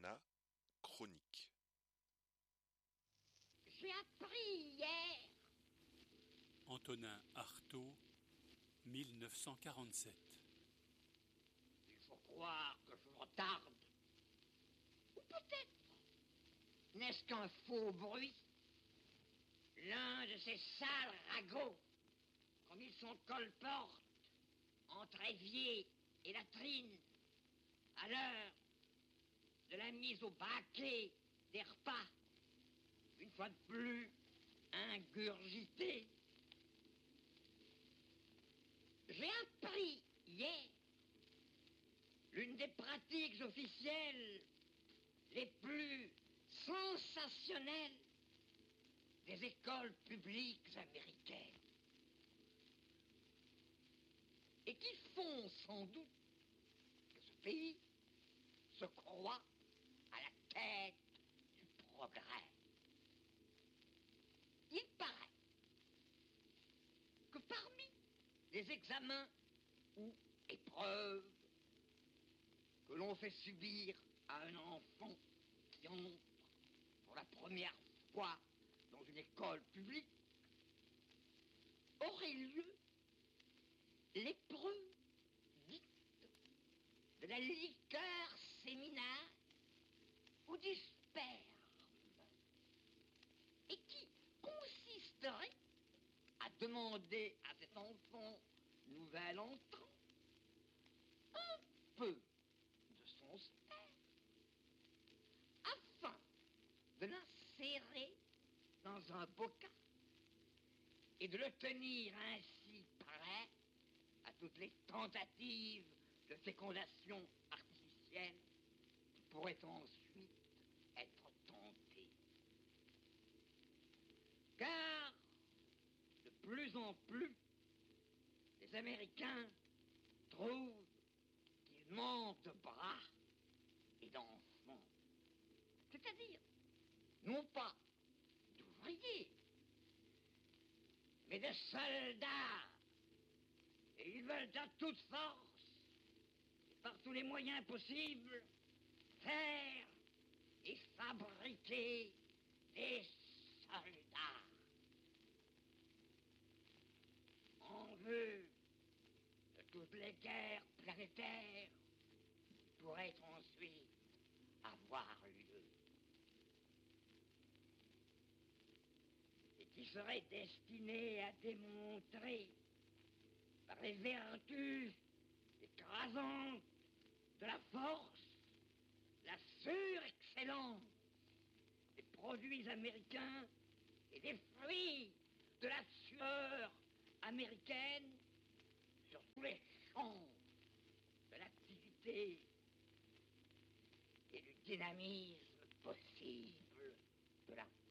Antonin, chronique. J'ai appris hier. Antonin Artaud, 1947. Il faut croire que je retarde. Ou peut-être n'est-ce qu'un faux bruit? L'un de ces sales ragots, comme ils sont colportent entre évier et latrine, à l'heure de la mise au baquet des repas, une fois de plus ingurgité. J'ai appris hier l'une des pratiques officielles les plus sensationnelles des écoles publiques américaines et qui font sans doute que ce pays se croit à la tête du progrès. Il paraît que parmi les examens ou épreuves que l'on fait subir à un enfant qui entre pour la première fois dans une école publique, aurait lieu l'épreuve dite de la liqueur séminale ou du sperme, et qui consisterait à demander à cet enfant nouvel entrant un peu de son sperme afin de l'insérer dans un bocal et de le tenir ainsi prêt à toutes les tentatives de fécondation artificielle qui pourraient ensuite être tentées. Car de plus en plus, les Américains trouvent qu'ils manquent de bras et d'enfants. C'est-à-dire, non pas d'ouvriers, mais de soldats. Et ils veulent à toute force, et par tous les moyens possibles, faire et fabriquer des soldats. En vue de toutes les guerres planétaires qui pourraient ensuite avoir lieu. Et qui seraient destinés à démontrer par les vertus écrasantes de la force, la surexcellence des produits américains et des fruits de la sueur américaine sur tous les champs de l'activité et du dynamisme possible de la